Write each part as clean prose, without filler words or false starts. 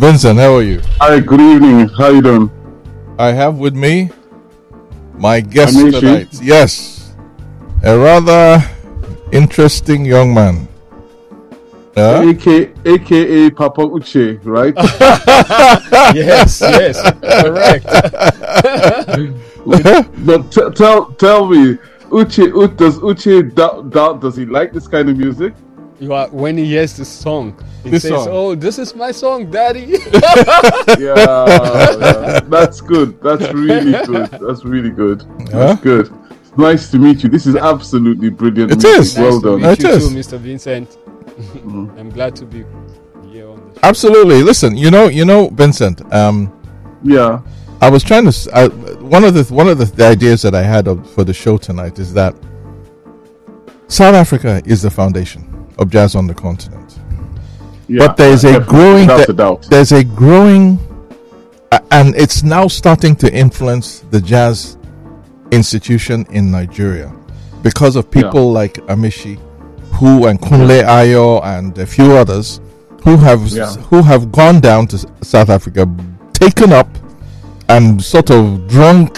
Vincent, how are you? Hi, good evening. How you doing? I have with me my guest Amishi. tonight. Yes, a rather interesting young man. AKA Papa Uche, right? Yes, correct. But tell me, does Uche does he like this kind of music? When he hears this song, he This says, song. "Oh, this is my song, Daddy." Yeah, that's good. That's really good. That's really good. Huh? That's good. It's nice to meet you. This is absolutely brilliant. It music. is. Well Nice to done. meet you It is. too, Mr. Vincent. I'm glad to be here on the show. Absolutely. Listen, you know, Vincent. Yeah. I was trying to. One of the ideas that I had for the show tonight is that South Africa is the foundation of jazz on the continent. Yeah. But there's a definitely, growing, without a doubt. there's a growing, and it's now starting to influence the jazz institution in Nigeria because of people like Amishi, and Kunle Ayo and a few others who have gone down to South Africa, taken up, and sort of drunk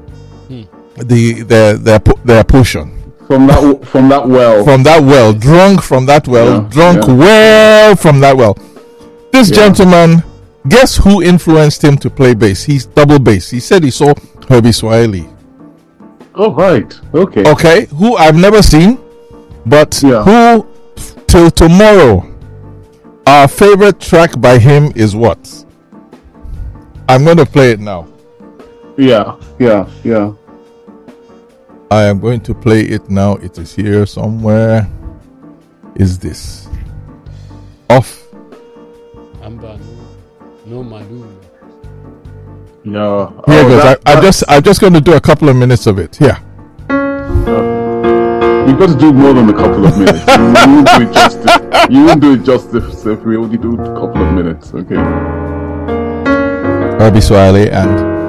their potion. From that well. From that well, drunk from that well, well from that well. This gentleman, guess who influenced him to play bass? He's double bass. He said he saw Herbie Swahili. Oh right. Okay. Okay, who I've never seen, but who till tomorrow, our favorite track by him is what? I'm going to play it now. Yeah. I am going to play it now. It is here somewhere. Is this off? Amba, no Malu. Yeah. Here goes. I'm just going to do a couple of minutes of it. Here. You've got to do more than a couple of minutes. You won't do it justice. You won't do it justice if we only do a couple of minutes. Okay. Herbie Swahili and